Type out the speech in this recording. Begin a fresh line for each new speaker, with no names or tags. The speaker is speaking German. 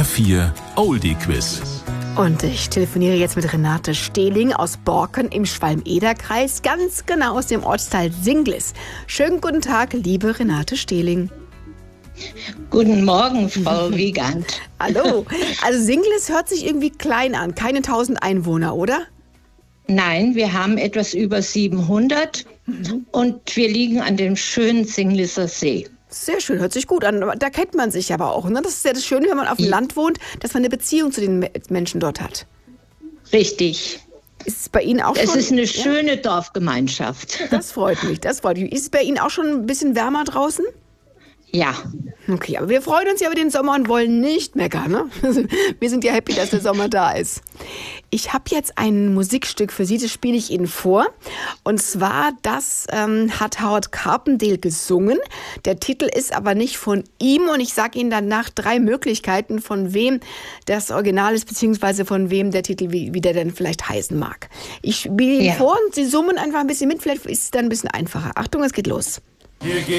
HR4 Oldie Quiz.
Und ich telefoniere jetzt mit Renate Stehling aus Borken im Schwalm-Eder-Kreis, ganz genau aus dem Ortsteil Singlis. Schönen guten Tag, liebe Renate Stehling.
Guten Morgen, Frau Wiegand.
Hallo. Also Singlis hört sich irgendwie klein an, keine 1000 Einwohner, oder?
Nein, wir haben etwas über 700 und wir liegen an dem schönen Singlisser See.
Sehr schön, hört sich gut an. Da kennt man sich aber auch. Ne? Das ist ja das Schöne, wenn man auf dem Land wohnt, dass man eine Beziehung zu den Menschen dort hat.
Richtig.
Ist es bei Ihnen auch schon?
Es ist eine schöne Dorfgemeinschaft.
Das freut mich, das freut mich. Ist es bei Ihnen auch schon ein bisschen wärmer draußen?
Ja.
Okay, aber wir freuen uns ja über den Sommer und wollen nicht meckern, ne? Wir sind ja happy, dass der Sommer da ist. Ich habe jetzt ein Musikstück für Sie, das spiele ich Ihnen vor. Und zwar, das hat Howard Carpendale gesungen. Der Titel ist aber nicht von ihm und ich sage Ihnen danach 3 Möglichkeiten, von wem das Original ist, beziehungsweise von wem der Titel, wie der denn vielleicht heißen mag. Ich spiele Ihnen vor und Sie summen einfach ein bisschen mit, vielleicht ist es dann ein bisschen einfacher. Achtung, es geht los.